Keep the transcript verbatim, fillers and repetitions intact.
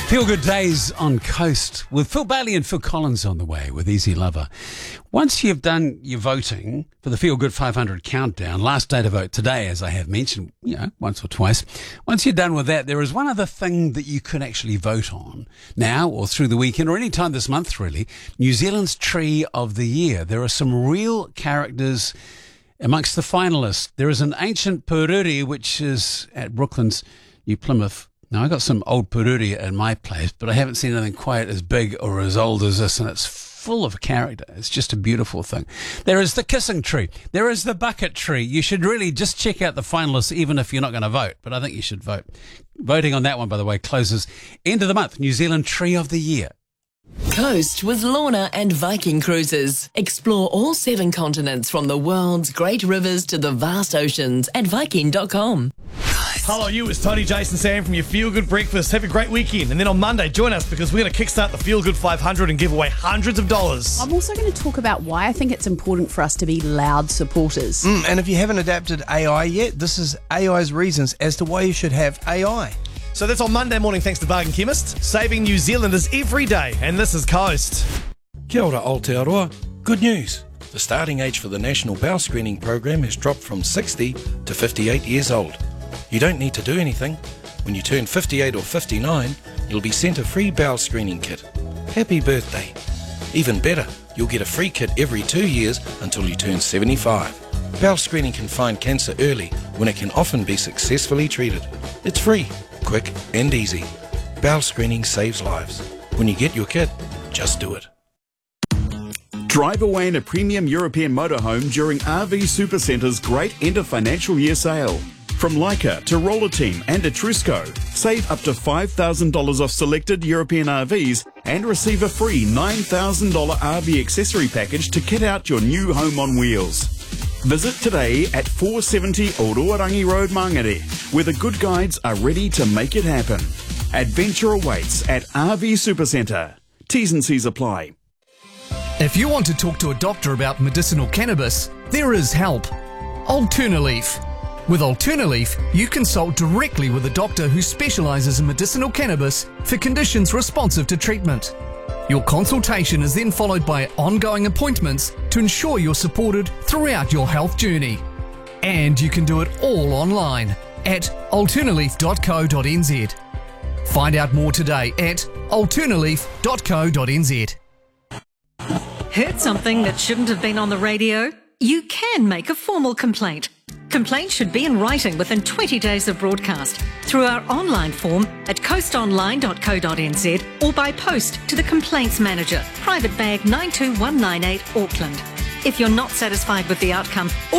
Feel Good Days on Coast with Phil Bailey and Phil Collins on the way with Easy Lover. Once you've done your voting for the Feel Good five hundred countdown, last day to vote today, as I have mentioned, you know, once or twice. Once you're done with that, there is one other thing that you can actually vote on now or through the weekend or any time this month, really. New Zealand's Tree of the Year. There are some real characters amongst the finalists. There is an ancient pururi, which is at Brooklands, New Plymouth. Now, I got some old pururi at my place, but I haven't seen anything quite as big or as old as this, and it's full of character. It's just a beautiful thing. There is the kissing tree. There is the bucket tree. You should really just check out the finalists, even if you're not going to vote, but I think you should vote. Voting on that one, by the way, closes end of the month. New Zealand Tree of the Year. Coast with Lorna and Viking Cruises. Explore all seven continents from the world's great rivers to the vast oceans at Viking dot com. Hello, you. It's Tony, Jason, Sam from your Feel Good Breakfast. Have a great weekend. And then on Monday, join us because we're going to kickstart the Feel Good five hundred and give away hundreds of dollars. I'm also going to talk about why I think it's important for us to be loud supporters. Mm, and if you haven't adapted A I yet, this is A I's reasons as to why you should have A I. So that's on Monday morning thanks to Bargain Chemist, saving New Zealanders every day. And this is Coast. Kia ora Aotearoa. Good news. The starting age for the National Bowel Screening Program has dropped from sixty to fifty-eight years old. You don't need to do anything. When you turn fifty-eight or fifty-nine, you'll be sent a free bowel screening kit. Happy birthday. Even better, you'll get a free kit every two years until you turn seventy-five. Bowel screening can find cancer early when it can often be successfully treated. It's free, quick and easy. Bowel screening saves lives. When you get your kit, just do it. Drive away in a premium European motorhome during R V Supercenter's great end of financial year sale. From Leica to Roller Team and Etrusco, save up to five thousand dollars off selected European R Vs and receive a free nine thousand dollars R V accessory package to kit out your new home on wheels. Visit today at four seventy Old Orangi Road, Mangere, where the good guides are ready to make it happen. Adventure awaits at R V Supercentre. T's and C's apply. If you want to talk to a doctor about medicinal cannabis, there is help. Alternaleaf. With Alternaleaf, you consult directly with a doctor who specialises in medicinal cannabis for conditions responsive to treatment. Your consultation is then followed by ongoing appointments to ensure you're supported throughout your health journey. And you can do it all online at alternaleaf dot co dot n z. Find out more today at alternaleaf dot co dot n z. Heard something that shouldn't have been on the radio? You can make a formal complaint. Complaints should be in writing within twenty days of broadcast through our online form at coast online dot co dot n z or by post to the Complaints Manager, Private Bag nine two one nine eight, Auckland. If you're not satisfied with the outcome